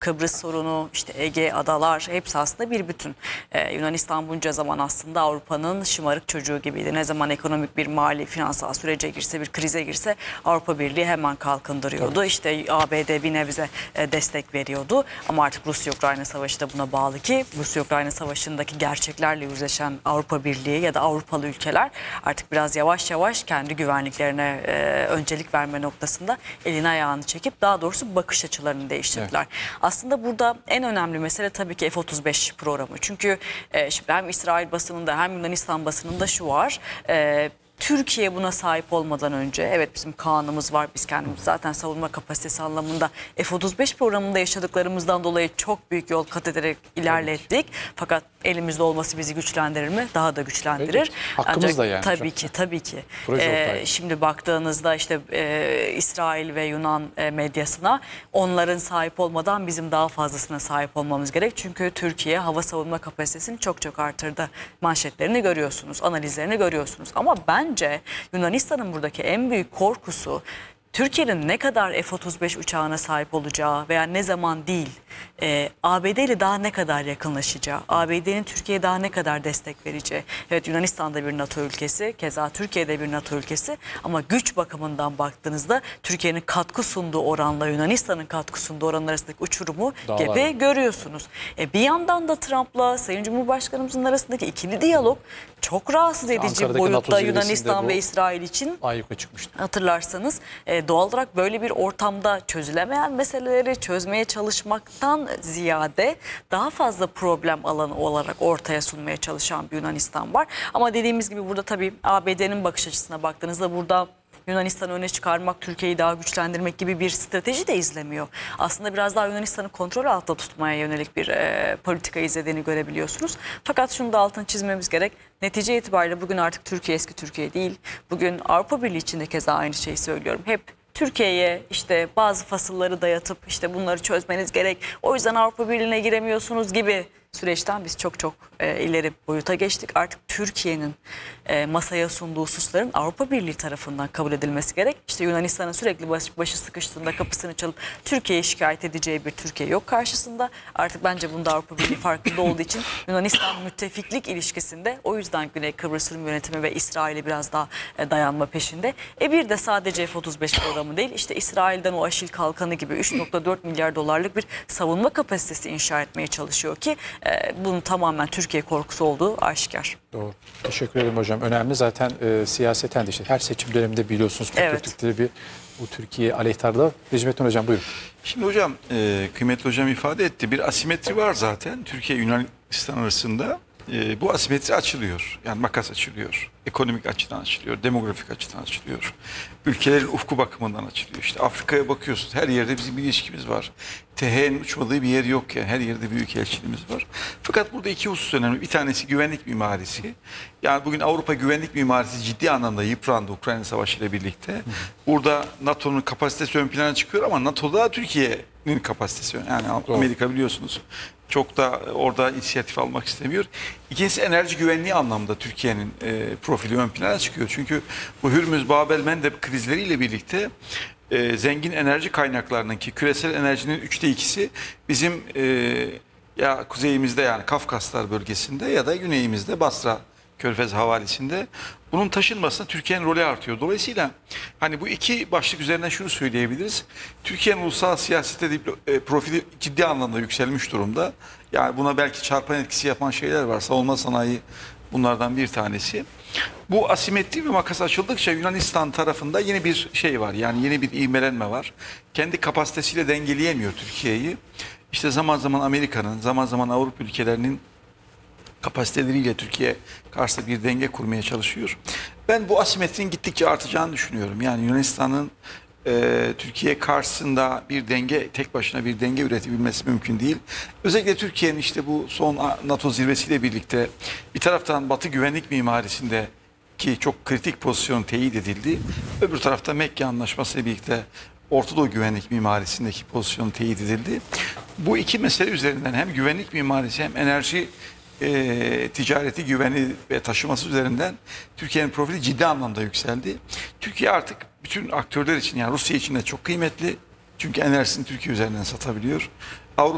Kıbrıs sorunu, işte Ege, adalar hepsi aslında bir bütün. Yunanistan bunca zaman aslında Avrupa'nın şımarık çocuğu gibiydi. Ne zaman ekonomik bir mali finansal sürece girse, bir krize girse Avrupa Birliği hemen kalkındırıyordu. Tabii. İşte ABD bir nebze destek veriyordu. Ama artık Rusya-Ukrayna savaşı da buna bağlı ki Rusya-Ukrayna savaşındaki gerçeklerle yüzleşen Avrupa Birliği ya da Avrupalı ülkeler artık biraz yavaş yavaş kendi güvenliklerine öncelik verme noktasında elini ayağını çekip daha doğrusu bakış açılarını değiştirdiler. Evet. Aslında burada en önemli mesele tabii ki F-35 programı. Çünkü şimdi hem İsrail basınında hem Yunanistan basınında şu var. Türkiye buna sahip olmadan önce, evet bizim kanunumuz var, biz kendimiz zaten savunma kapasitesi anlamında F-35 programında yaşadıklarımızdan dolayı çok büyük yol kat ederek ilerlettik. Fakat elimizde olması bizi güçlendirir mi? Daha da güçlendirir. Evet, hakkımız ancak, da yani. Tabii ki. Şimdi baktığınızda işte İsrail ve Yunan medyasına onların sahip olmadan bizim daha fazlasına sahip olmamız gerek. Çünkü Türkiye hava savunma kapasitesini çok arttırdı. Manşetlerini görüyorsunuz, analizlerini görüyorsunuz. Ama bence Yunanistan'ın buradaki en büyük korkusu Türkiye'nin ne kadar F-35 uçağına sahip olacağı veya ne zaman değil, ABD ile daha ne kadar yakınlaşacağı, ABD'nin Türkiye'ye daha ne kadar destek vereceği. Evet, Yunanistan da bir NATO ülkesi, keza Türkiye de bir NATO ülkesi ama güç bakımından baktığınızda Türkiye'nin katkı sunduğu oranla Yunanistan'ın katkı sunduğu oran arasındaki uçurumu gibi görüyorsunuz. Bir yandan da Trump'la Sayın Cumhurbaşkanımızın arasındaki ikili diyalog çok rahatsız edici Ankara'daki boyutta NATO Yunanistan ve İsrail için. ayyuka çıkmıştı. Hatırlarsanız doğal olarak böyle bir ortamda çözülemeyen meseleleri çözmeye çalışmaktan ziyade daha fazla problem alanı olarak ortaya sunmaya çalışan bir Yunanistan var. Ama dediğimiz gibi burada tabii ABD'nin bakış açısına baktığınızda burada Yunanistan'ı öne çıkarmak, Türkiye'yi daha güçlendirmek gibi bir strateji de izlemiyor. Aslında biraz daha Yunanistan'ı kontrol altında tutmaya yönelik bir politika izlediğini görebiliyorsunuz. Fakat şunu da altını çizmemiz gerek. Netice itibariyle bugün artık Türkiye eski Türkiye değil. Bugün Avrupa Birliği içinde keza aynı şeyi söylüyorum. Hep Türkiye'ye işte bazı fasılları dayatıp işte bunları çözmeniz gerek. O yüzden Avrupa Birliği'ne giremiyorsunuz gibi süreçten biz çok ileri boyuta geçtik. Artık Türkiye'nin masaya sunduğu hususların Avrupa Birliği tarafından kabul edilmesi gerek. İşte Yunanistan'ın sürekli başı sıkıştığında kapısını çalıp Türkiye'ye şikayet edeceği bir Türkiye yok karşısında. Artık bence bunda Avrupa Birliği farkında olduğu için Yunanistan müttefiklik ilişkisinde o yüzden Güney Kıbrıs Rum yönetimi ve İsrail'e biraz daha dayanma peşinde. Bir de sadece F-35 programı değil, işte İsrail'den o Aşil Kalkanı gibi 3,4 milyar dolarlık bir savunma kapasitesi inşa etmeye çalışıyor ki bunun tamamen Türkiye korkusu olduğu aşikar. Doğru. Teşekkür ederim hocam. Önemli zaten siyaseten de işte her seçim döneminde biliyorsunuz popülerlikleri bir bu Türkiye aleyhtarda. Necmettin hocam buyurun. Şimdi hocam kıymetli hocam ifade etti. Bir asimetri var zaten Türkiye Yunanistan arasında. Bu asimetri açılıyor. Yani makas açılıyor. Ekonomik açıdan açılıyor. Demografik açıdan açılıyor. Ülkelerin ufku bakımından açılıyor. İşte Afrika'ya bakıyorsunuz. Her yerde bizim bir ilişkimiz var. TH'nin uçmadığı bir yer yok yani. Her yerde büyük elçiliğimiz var. Fakat burada iki husus önemli. Bir tanesi güvenlik mimarisi. Yani bugün Avrupa güvenlik mimarisi ciddi anlamda yıprandı Ukrayna Savaşı ile birlikte. Burada NATO'nun kapasitesi ön plana çıkıyor ama NATO'da Türkiye'nin kapasitesi. Yani Amerika biliyorsunuz. Çok da orada inisiyatif almak istemiyor. İkincisi enerji güvenliği anlamda Türkiye'nin profili ön plana çıkıyor. Çünkü bu Hürmüz, Babel, Mendeb krizleriyle birlikte zengin enerji kaynaklarının ki küresel enerjinin 2'si bizim ya kuzeyimizde yani Kafkaslar bölgesinde ya da güneyimizde Basra Körfez Havalisi'nde bunun taşınmasına Türkiye'nin rolü artıyor. Dolayısıyla hani bu iki başlık üzerinden şunu söyleyebiliriz. Türkiye'nin ulusal siyasette profili ciddi anlamda yükselmiş durumda. Yani buna belki çarpan etkisi yapan şeyler var. Savunma sanayi bunlardan bir tanesi. Bu asimetri ve makas açıldıkça Yunanistan tarafında yeni bir şey var. Yani yeni bir ivmelenme var. Kendi kapasitesiyle dengeleyemiyor Türkiye'yi. İşte zaman zaman Amerika'nın, zaman zaman Avrupa ülkelerinin kapasiteleriyle Türkiye karşısında bir denge kurmaya çalışıyor. Ben bu asimetrinin gittikçe artacağını düşünüyorum. Yani Yunanistan'ın Türkiye karşısında bir denge, tek başına bir denge üretebilmesi mümkün değil. Özellikle Türkiye'nin işte bu son NATO zirvesiyle birlikte bir taraftan Batı güvenlik mimarisinde ki çok kritik pozisyon teyit edildi. Öbür tarafta Mekke Anlaşması ile birlikte Orta Doğu güvenlik mimarisindeki pozisyon teyit edildi. Bu iki mesele üzerinden hem güvenlik mimarisi hem enerji ticareti, güveni ve taşıması üzerinden Türkiye'nin profili ciddi anlamda yükseldi. Türkiye artık bütün aktörler için yani Rusya için de çok kıymetli. Çünkü enerjisini Türkiye üzerinden satabiliyor.